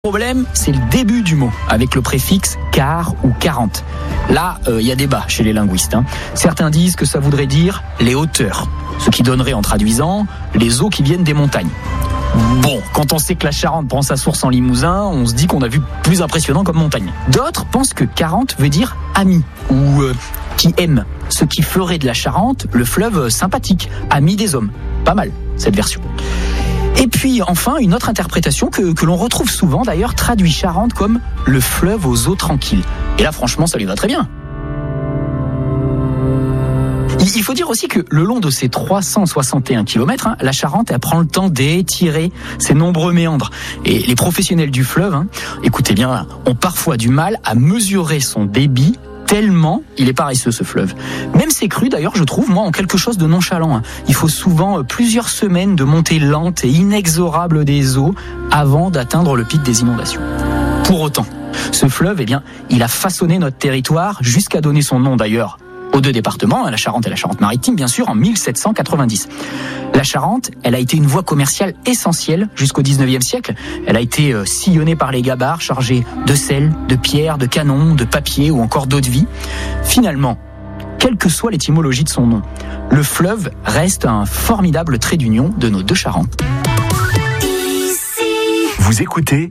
Le problème, c'est le début du mot, avec le préfixe car ou 40. Là, il y a débat chez les linguistes. Certains disent que ça voudrait dire les hauteurs, ce qui donnerait en traduisant les eaux qui viennent des montagnes. Bon, quand on sait que la Charente prend sa source en Limousin, on se dit qu'on a vu plus impressionnant comme montagne. D'autres pensent que 40 veut dire ami ou qui aime, ce qui ferait de la Charente le fleuve sympathique, ami des hommes. Pas mal, cette version. Et puis enfin, une autre interprétation que l'on retrouve souvent d'ailleurs traduit Charente comme le fleuve aux eaux tranquilles. Et là franchement ça lui va très bien. Il faut dire aussi que le long de ces 361 km, la Charente elle prend le temps d'étirer ses nombreux méandres. Et les professionnels du fleuve, écoutez bien, ont parfois du mal à mesurer son débit tellement il est paresseux ce fleuve. Même ces crues d'ailleurs je trouve moi en quelque chose de nonchalant. Il faut souvent plusieurs semaines de montée lente et inexorable des eaux avant d'atteindre le pic des inondations. Pour autant, ce fleuve, il a façonné notre territoire jusqu'à donner son nom d'ailleurs aux deux départements, la Charente et la Charente-Maritime, bien sûr, en 1790. La Charente, elle a été une voie commerciale essentielle jusqu'au 19e siècle. Elle a été sillonnée par les gabarres chargés de sel, de pierres, de canons, de papier ou encore d'eau de vie. Finalement, quelle que soit l'étymologie de son nom, le fleuve reste un formidable trait d'union de nos deux Charentes. Vous écoutez